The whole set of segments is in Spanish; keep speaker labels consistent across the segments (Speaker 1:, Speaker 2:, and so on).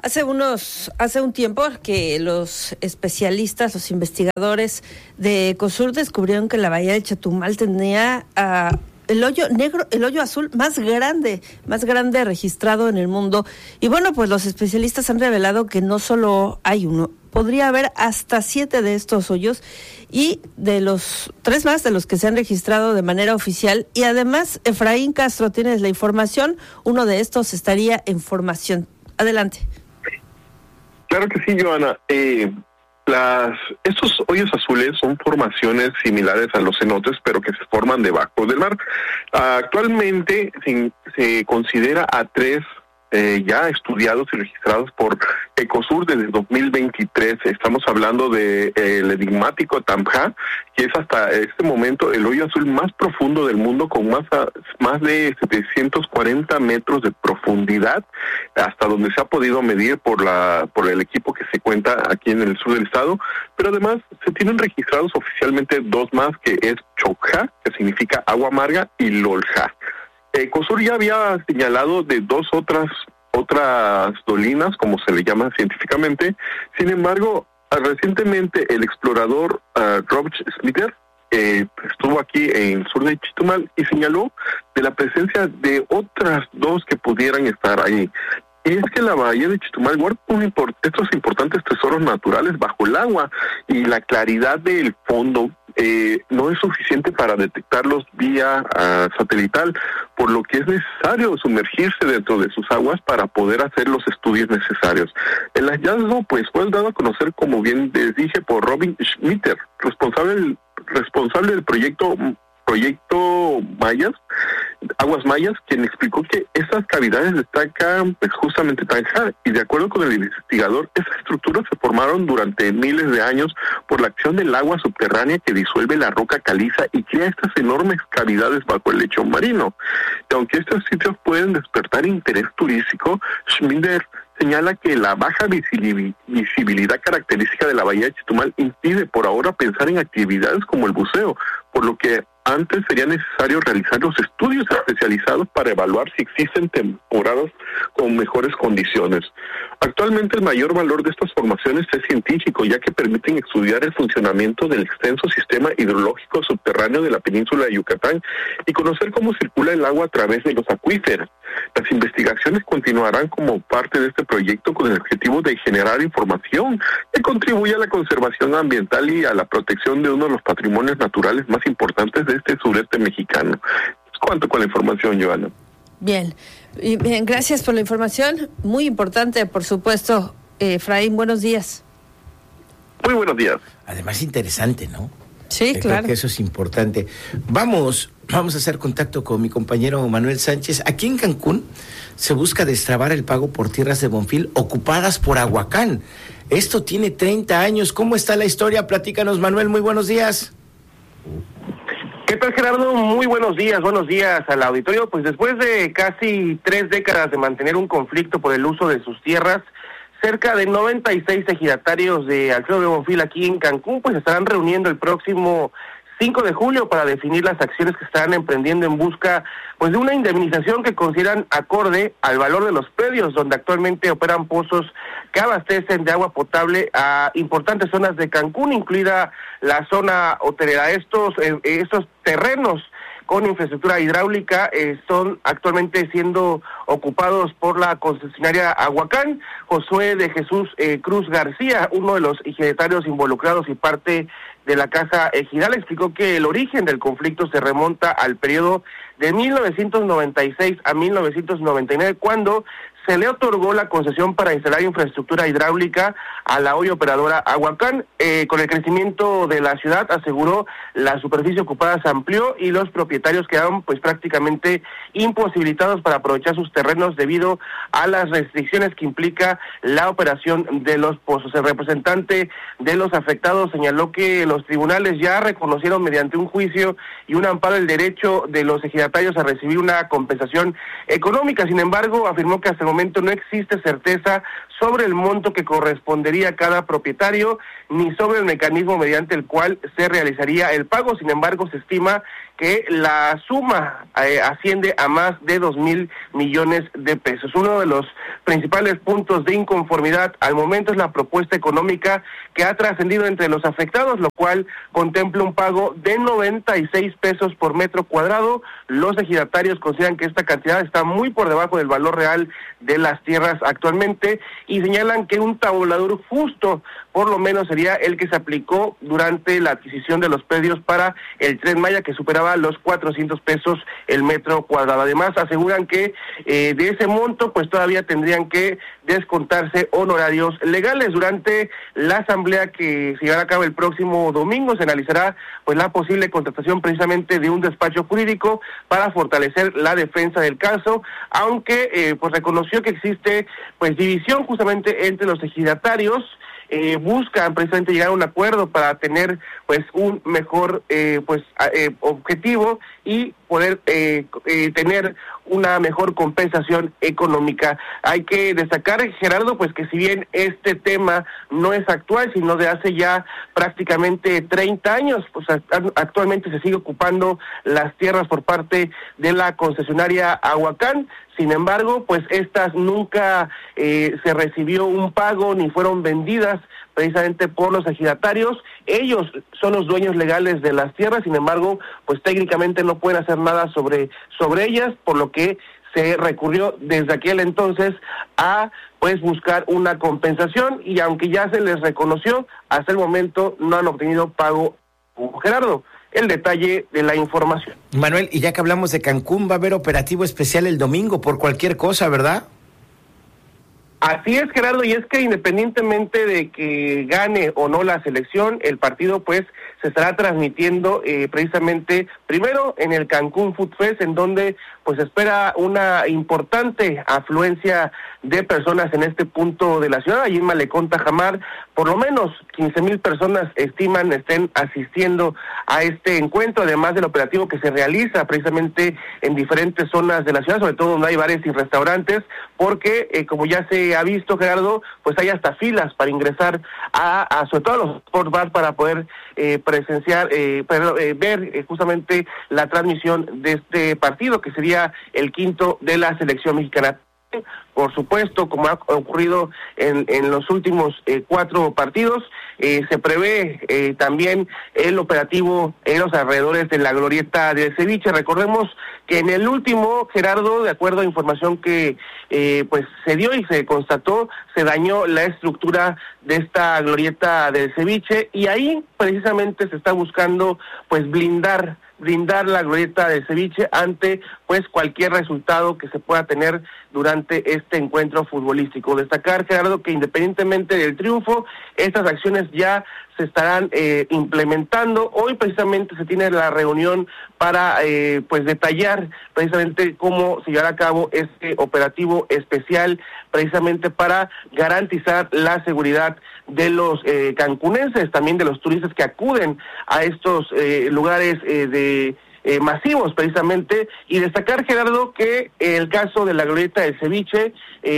Speaker 1: Hace un tiempo que los especialistas, los investigadores de Ecosur descubrieron que la bahía de Chetumal tenía el hoyo negro, el hoyo azul más grande registrado en el mundo. Y bueno, pues los especialistas han revelado que no solo hay uno, podría haber hasta 7 de estos hoyos, y de los 3 más de los que se han registrado de manera oficial. Y además, Efraín Castro, tienes la información, uno de estos estaría en formación. Adelante.
Speaker 2: Claro que sí, Joana. Estos hoyos azules son formaciones similares a los cenotes, pero que se forman debajo del mar. Actualmente se considera a 3 ya estudiados y registrados por Ecosur desde 2023. Estamos hablando de el enigmático Tamjá, que es hasta este momento el hoyo azul más profundo del mundo, con más de 740 metros de profundidad, hasta donde se ha podido medir por el equipo que se cuenta aquí en el sur del estado. Pero además se tienen registrados oficialmente 2 más, que es Chocjá, que significa agua amarga, y Loljá. Ecosur ya había señalado de 2 otras dolinas, como se le llama científicamente. Sin embargo, recientemente el explorador Rob Schmitter estuvo aquí en el sur de Chetumal y señaló de la presencia de otras 2 que pudieran estar ahí. Y es que la bahía de Chetumal guarda estos importantes tesoros naturales bajo el agua, y la claridad del fondo no es suficiente para detectarlos vía satelital, por lo que es necesario sumergirse dentro de sus aguas para poder hacer los estudios necesarios. El hallazgo pues fue dado a conocer, como bien les dije, por Robin Schmitter, responsable del proyecto Aguas Mayas, quien explicó que estas cavidades destacan pues justamente Tanja, y de acuerdo con el investigador, estas estructuras se formaron durante miles de años por la acción del agua subterránea que disuelve la roca caliza y crea estas enormes cavidades bajo el lecho marino. Y aunque estos sitios pueden despertar interés turístico, Schmider señala que la baja visibilidad característica de la bahía de Chetumal impide por ahora pensar en actividades como el buceo, por lo que antes sería necesario realizar los estudios especializados para evaluar si existen temporadas con mejores condiciones. Actualmente el mayor valor de estas formaciones es científico, ya que permiten estudiar el funcionamiento del extenso sistema hidrológico subterráneo de la península de Yucatán y conocer cómo circula el agua a través de los acuíferos. Las investigaciones continuarán como parte de este proyecto con el objetivo de generar información que contribuya a la conservación ambiental y a la protección de uno de los patrimonios naturales más importantes de este sureste mexicano. ¿Cuánto con la información, Joana?
Speaker 1: Bien, gracias por la información, muy importante, por supuesto. Efraín, buenos días.
Speaker 2: Muy buenos días.
Speaker 3: Además, interesante, ¿no?
Speaker 1: Sí, claro.
Speaker 3: Creo que eso es importante. Vamos a hacer contacto con mi compañero Manuel Sánchez. Aquí en Cancún se busca destrabar el pago por tierras de Bonfil ocupadas por Ahuacán. Esto tiene 30 años. ¿Cómo está la historia? Platícanos, Manuel. Muy buenos días.
Speaker 4: ¿Qué tal, Gerardo? Muy buenos días al auditorio. Pues después de casi 3 décadas de mantener un conflicto por el uso de sus tierras, cerca de 96 ejidatarios de Alfredo de Bonfil aquí en Cancún pues estarán reuniendo el próximo 5 de julio para definir las acciones que estarán emprendiendo en busca pues de una indemnización que consideran acorde al valor de los predios donde actualmente operan pozos que abastecen de agua potable a importantes zonas de Cancún, incluida la zona hotelera. Estos terrenos con infraestructura hidráulica son actualmente siendo ocupados por la concesionaria Ahuacán. Josué de Jesús Cruz García, uno de los ejidatarios involucrados y parte de la Casa Ejidal, explicó que el origen del conflicto se remonta al periodo de 1996 a 1999, cuando se le otorgó la concesión para instalar infraestructura hidráulica a la hoy operadora Ahuacán. Con el crecimiento de la ciudad, aseguró, la superficie ocupada se amplió y los propietarios quedaron pues prácticamente imposibilitados para aprovechar sus terrenos debido a las restricciones que implica la operación de los pozos. El representante de los afectados señaló que los tribunales ya reconocieron mediante un juicio y un amparo el derecho de los ejidatarios a recibir una compensación económica. Sin embargo, afirmó que hasta el momento no existe certeza sobre el monto que correspondería a cada propietario, ni sobre el mecanismo mediante el cual se realizaría el pago. Sin embargo, se estima que la suma asciende a más de 2,000 millones de pesos. Uno de los principales puntos de inconformidad al momento es la propuesta económica que ha trascendido entre los afectados, lo cual contempla un pago de 96 pesos por metro cuadrado. Los ejidatarios consideran que esta cantidad está muy por debajo del valor real de las tierras actualmente y señalan que un tabulador justo por lo menos sería el que se aplicó durante la adquisición de los predios para el Tren Maya, que superaba los 400 pesos el metro cuadrado. Además, aseguran que de ese monto pues todavía tendrían que descontarse honorarios legales. Durante la asamblea que se llevará a cabo el próximo domingo se analizará pues la posible contratación precisamente de un despacho jurídico para fortalecer la defensa del caso, aunque pues reconoció que existe pues división justamente entre los ejidatarios. Buscan precisamente llegar a un acuerdo para tener pues un mejor objetivo y poder tener una mejor compensación económica. Hay que destacar, Gerardo, pues que si bien este tema no es actual, sino de hace ya prácticamente 30 años, pues actualmente se sigue ocupando las tierras por parte de la concesionaria Aguacán. Sin embargo, pues estas nunca se recibió un pago ni fueron vendidas precisamente por los ejidatarios. Ellos son los dueños legales de las tierras, sin embargo, pues técnicamente no pueden hacer nada sobre ellas, por lo que se recurrió desde aquel entonces a pues buscar una compensación, y aunque ya se les reconoció, hasta el momento no han obtenido pago. Gerardo, el detalle de la información.
Speaker 3: Manuel, y ya que hablamos de Cancún, va a haber operativo especial el domingo por cualquier cosa, ¿verdad?
Speaker 4: Así es, Gerardo, y es que independientemente de que gane o no la selección, el partido pues se estará transmitiendo precisamente primero en el Cancún Food Fest, en donde pues espera una importante afluencia de personas en este punto de la ciudad. Allí en Malecón Tajamar, por lo menos 15,000 personas estiman estén asistiendo a este encuentro, además del operativo que se realiza precisamente en diferentes zonas de la ciudad, sobre todo donde hay bares y restaurantes, porque como ya se ha visto, Gerardo, pues hay hasta filas para ingresar a sobre todo a los sport bar para poder presenciar, ver justamente la transmisión de este partido, que sería el quinto de la selección mexicana. Por supuesto, como ha ocurrido en los últimos 4 partidos, se prevé también el operativo en los alrededores de la glorieta del ceviche. Recordemos que en el último, Gerardo, de acuerdo a información que pues se dio y se constató, se dañó la estructura de esta glorieta del ceviche, y ahí precisamente se está buscando pues blindar la glorieta del ceviche ante pues cualquier resultado que se pueda tener durante este encuentro futbolístico. Destacar, Gerardo, que independientemente del triunfo, estas acciones ya se estarán implementando. Hoy precisamente se tiene la reunión para pues detallar precisamente cómo se llevará a cabo este operativo especial, precisamente para garantizar la seguridad de los cancunenses, también de los turistas que acuden a estos lugares masivos precisamente. Y destacar, Gerardo, que el caso de la glorieta del ceviche,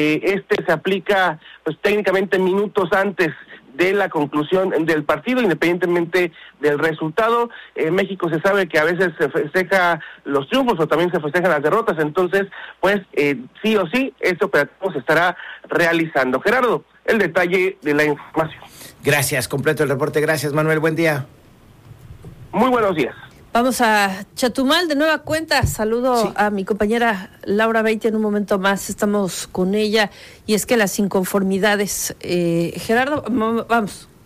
Speaker 4: se aplica pues técnicamente minutos antes de la conclusión del partido, independientemente del resultado. En México se sabe que a veces se festeja los triunfos o también se festejan las derrotas, entonces pues sí o sí este operativo se estará realizando. Gerardo, el detalle de la información.
Speaker 3: Gracias, completo el reporte. Gracias, Manuel, buen día.
Speaker 4: Muy buenos días.
Speaker 1: Vamos a Chetumal de nueva cuenta. Saludo a mi compañera Laura Beite en un momento más. Estamos con ella, y es que las inconformidades. Gerardo, vamos.